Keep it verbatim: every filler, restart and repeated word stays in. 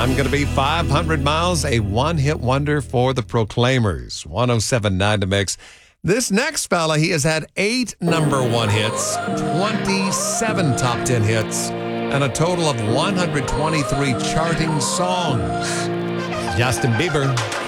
I'm going to Be five hundred miles, a one-hit wonder for the Proclaimers. one oh seven point nine to Mix. This next fella, he has had eight number one hits, twenty-seven top ten hits, and a total of one hundred twenty-three charting songs. Justin Bieber.